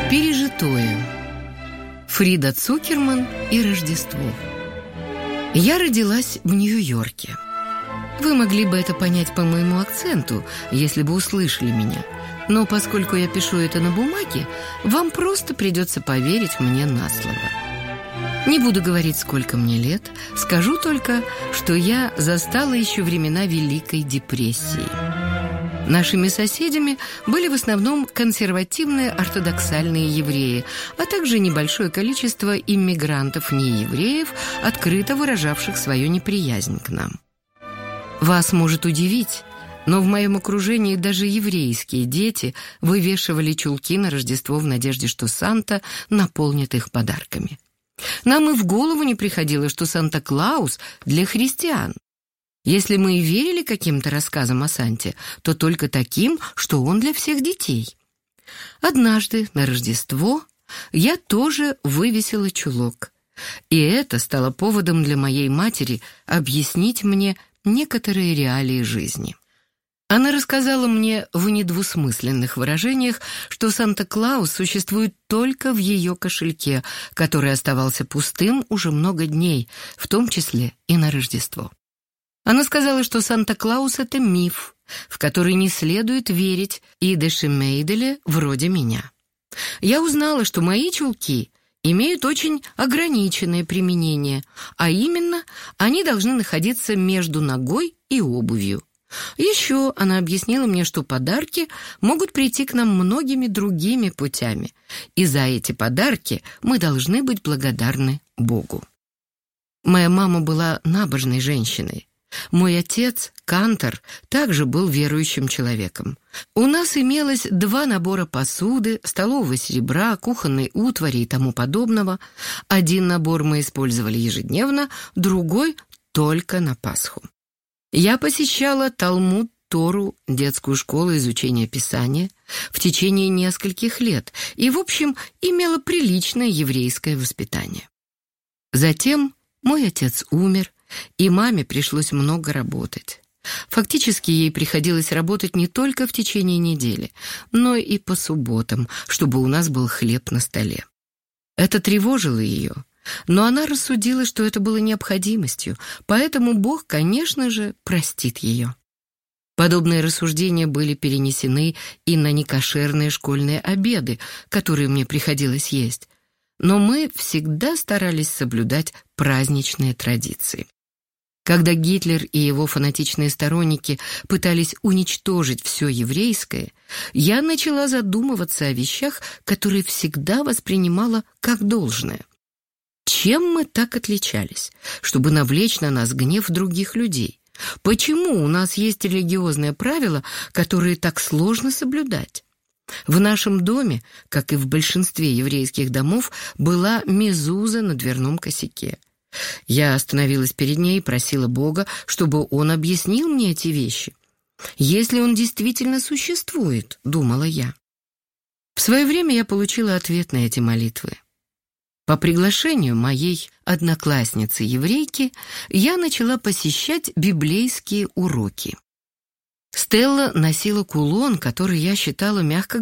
Пережитое. Фрида Цукерман и Рождество. Я родилась в Нью-Йорке. Вы могли бы это понять по моему акценту, если бы услышали меня. Но поскольку я пишу это на бумаге, вам просто придется поверить мне на слово. Не буду говорить, сколько мне лет, скажу только, что я застала еще времена Великой депрессии. Нашими соседями были в основном консервативные ортодоксальные евреи, а также небольшое количество иммигрантов-неевреев, открыто выражавших свою неприязнь к нам. Вас может удивить, но в моем окружении даже еврейские дети вывешивали чулки на Рождество в надежде, что Санта наполнит их подарками. Нам и в голову не приходило, что Санта-Клаус для христиан. Если мы и верили каким-то рассказам о Санте, то только таким, что он для всех детей. Однажды на Рождество я тоже вывесила чулок, и это стало поводом для моей матери объяснить мне некоторые реалии жизни. Она рассказала мне в недвусмысленных выражениях, что Санта-Клаус существует только в ее кошельке, который оставался пустым уже много дней, в том числе и на Рождество. Она сказала, что Санта-Клаус — это миф, в который не следует верить идеши мейделе вроде меня. Я узнала, что мои чулки имеют очень ограниченное применение, а именно они должны находиться между ногой и обувью. Еще она объяснила мне, что подарки могут прийти к нам многими другими путями, и за эти подарки мы должны быть благодарны Богу. Моя мама была набожной женщиной. Мой отец, кантор, также был верующим человеком. У нас имелось 2 набора посуды, столового серебра, кухонной утвари и тому подобного. Один набор мы использовали ежедневно, другой только на Пасху. Я посещала Талмуд, Тору, детскую школу изучения Писания в течение нескольких лет и, в общем, имела приличное еврейское воспитание. Затем мой отец умер, и маме пришлось много работать. Фактически ей приходилось работать не только в течение недели, но и по субботам, чтобы у нас был хлеб на столе. Это тревожило ее, но она рассудила, что это было необходимостью, поэтому Бог, конечно же, простит ее. Подобные рассуждения были перенесены и на некошерные школьные обеды, которые мне приходилось есть, но мы всегда старались соблюдать праздничные традиции. Когда Гитлер и его фанатичные сторонники пытались уничтожить все еврейское, я начала задумываться о вещах, которые всегда воспринимала как должное. Чем мы так отличались, чтобы навлечь на нас гнев других людей? Почему у нас есть религиозные правила, которые так сложно соблюдать? В нашем доме, как и в большинстве еврейских домов, была мезуза на дверном косяке. Я остановилась перед ней и просила Бога, чтобы Он объяснил мне эти вещи. «Если Он действительно существует», — думала я. В свое время я получила ответ на эти молитвы. По приглашению моей одноклассницы-еврейки я начала посещать библейские уроки. Стелла носила кулон, который я считала, мягко